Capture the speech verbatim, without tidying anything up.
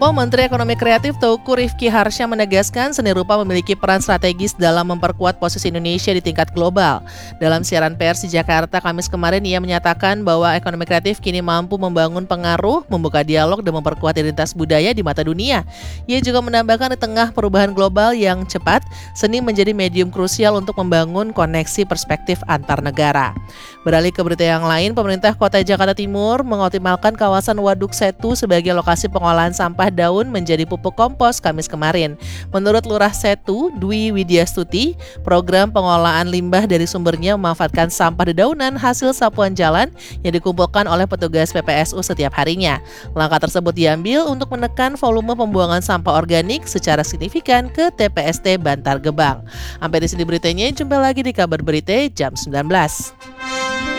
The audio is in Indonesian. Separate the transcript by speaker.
Speaker 1: Menteri Ekonomi Kreatif Teuku Rifki Harsha menegaskan seni rupa memiliki peran strategis dalam memperkuat posisi Indonesia di tingkat global. Dalam siaran pers di Jakarta Kamis kemarin, ia menyatakan bahwa ekonomi kreatif kini mampu membangun pengaruh, membuka dialog, dan memperkuat identitas budaya di mata dunia. Ia juga menambahkan di tengah perubahan global yang cepat, seni menjadi medium krusial untuk membangun koneksi perspektif antar negara. Beralih ke berita yang lain, pemerintah Kota Jakarta Timur mengoptimalkan kawasan Waduk Setu sebagai lokasi pengolahan sampah daun menjadi pupuk kompos Kamis kemarin. Menurut Lurah Setu, Dwi Widyastuti, program pengolahan limbah dari sumbernya memanfaatkan sampah dedaunan hasil sapuan jalan yang dikumpulkan oleh petugas P P S U setiap harinya. Langkah tersebut diambil untuk menekan volume pembuangan sampah organik secara signifikan ke T P S T Bantar Gebang. Sampai di sini beritanya, jumpa lagi di kabar berita jam sembilan belas.